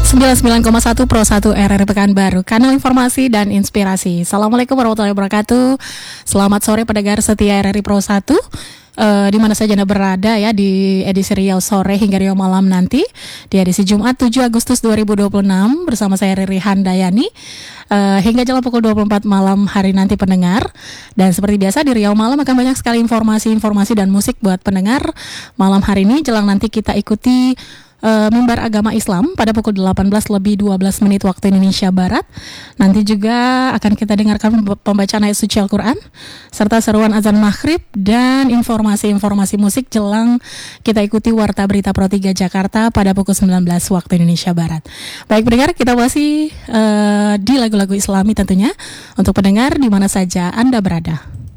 99,1 Pro 1 RRI Pekanbaru, kanal informasi dan inspirasi. Assalamualaikum warahmatullahi wabarakatuh. Selamat sore pendengar setia RRI Pro 1, di mana saja Anda berada ya, di edisi Riau sore hingga Riau malam nanti, di edisi Jumat 7 Agustus 2026 bersama saya Riri Handayani, hingga jelang pukul 24 malam hari nanti pendengar. Dan seperti biasa di Riau malam akan banyak sekali informasi dan musik buat pendengar. Malam hari ini jelang nanti kita ikuti mimbar agama Islam pada pukul 18 lebih 12 menit waktu Indonesia Barat. Nanti juga akan kita dengarkan pembacaan ayat suci Al-Quran serta seruan azan maghrib dan informasi musik jelang kita ikuti Warta Berita Pro 3 Jakarta pada pukul 19 waktu Indonesia Barat. Baik pendengar, kita masih di lagu-lagu Islami tentunya untuk pendengar di mana saja Anda berada.